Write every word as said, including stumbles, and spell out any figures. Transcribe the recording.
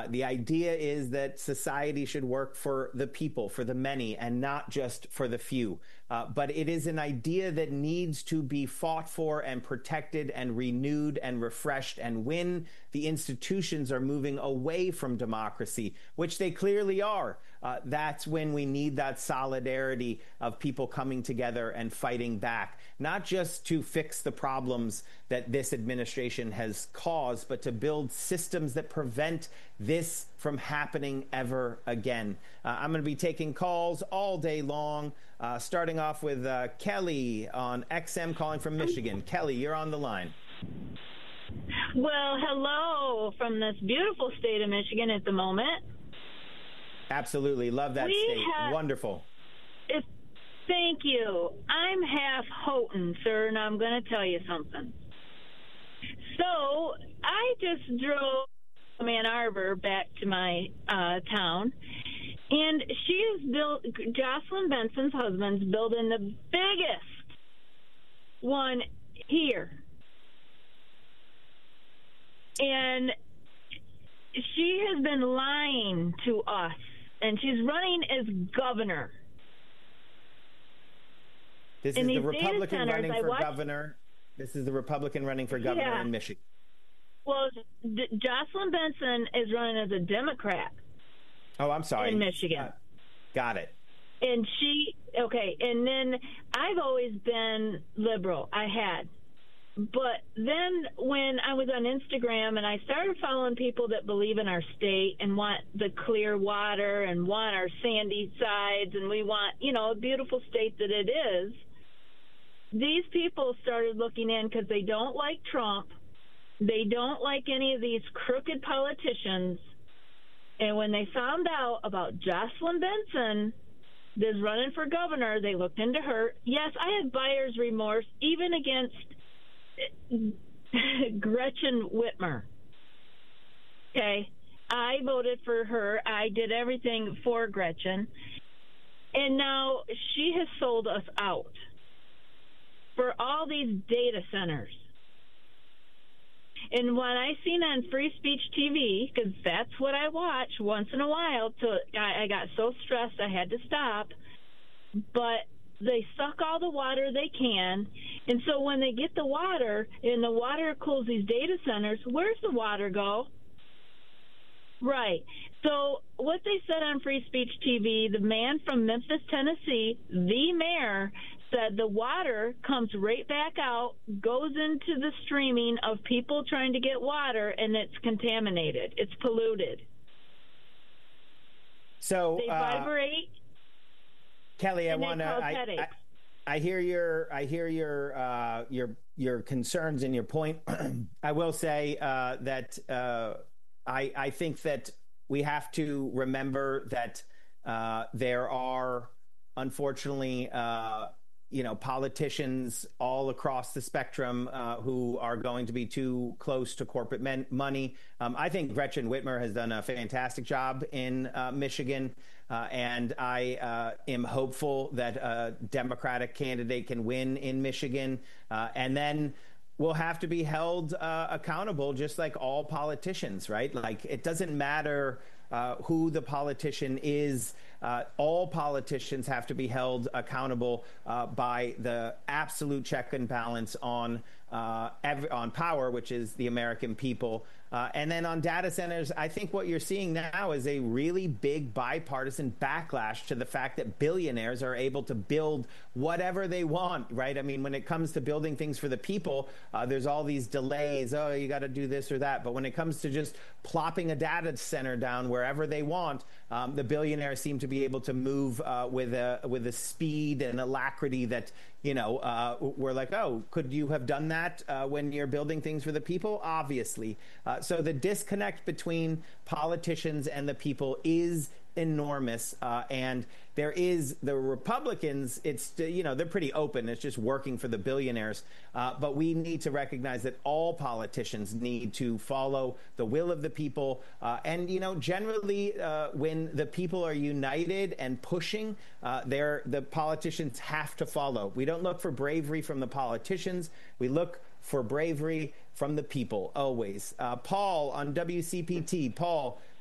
Uh, the idea is that society should work for the people, for the many, and not just for the few. Uh, but it is an idea that needs to be fought for and protected and renewed and refreshed. And when the institutions are moving away from democracy, which they clearly are, uh, that's when we need that solidarity of people coming together and fighting back, not just to fix the problems that this administration has caused, but to build systems that prevent this from happening ever again. Uh, I'm going to be taking calls all day long, uh, starting off with uh, Kelly on X M calling from Michigan. Kelly, you're on the line. Well, hello from this beautiful state of Michigan at the moment. Absolutely. Love that we state. Have, Wonderful. If, thank you. I'm half Houghton, sir, and I'm going to tell you something. So I just drove from Ann Arbor back to my uh, town, and she is built. Jocelyn Benson's husband's building the biggest one here, and she has been lying to us, and she's running as governor. This is the Republican running for governor. This is the Republican running for governor yeah. in Michigan. Well, D- Jocelyn Benson is running as a Democrat. Oh, I'm sorry. In Michigan. Uh, got it. And she, okay, and then I've always been liberal. I had. But then when I was on Instagram and I started following people that believe in our state and want the clear water and want our sandy sides and we want, you know, a beautiful state that it is, these people started looking in because they don't like Trump. They don't like any of these crooked politicians. And when they found out about Jocelyn Benson that's running for governor, they looked into her. Yes, I had buyer's remorse even against Gretchen Whitmer. Okay? I voted for her. I did everything for Gretchen. And now she has sold us out for all these data centers. And what I seen on Free Speech T V, because that's what I watch once in a while, so I, I got so stressed I had to stop, but they suck all the water they can, and so when they get the water, and the water cools these data centers, where's the water go? Right. So what they said on Free Speech T V, the man from Memphis, Tennessee, the mayor, said the water comes right back out, goes into the streaming of people trying to get water, and it's contaminated. It's polluted. So they uh, vibrate. Kelly, I want to. I, I, I hear your. I hear your. Uh, your your concerns and your point. I will say uh, that uh, I I think that we have to remember that uh, there are, unfortunately, uh, you know, politicians all across the spectrum uh, who are going to be too close to corporate men- money. Um, I think Gretchen Whitmer has done a fantastic job in uh, Michigan, uh, and I uh, am hopeful that a Democratic candidate can win in Michigan, uh, and then will have to be held uh, accountable, just like all politicians, right? Like, it doesn't matter uh, who the politician is. Uh, all politicians have to be held accountable uh, by the absolute check and balance on uh, every, on power, which is the American people. Uh, and then on data centers, I think what you're seeing now is a really big bipartisan backlash to the fact that billionaires are able to build whatever they want, right? I mean, when it comes to building things for the people, uh, there's all these delays. Oh, you got to do this or that. But when it comes to just plopping a data center down wherever they want, um, the billionaires seem to be able to move uh, with a with a speed and alacrity that, you know, uh, we're like, oh, could you have done that uh, when you're building things for the people? Obviously. Uh, so the disconnect between politicians and the people is enormous. Uh, and there is the Republicans, it's, you know, they're pretty open. It's just working for the billionaires. Uh, but we need to recognize that all politicians need to follow the will of the people. Uh, and, you know, generally, uh, when the people are united and pushing, uh, they're, the politicians have to follow. We don't look for bravery from the politicians. We look for bravery from the people, always. Uh, Paul on W C P T. Paul,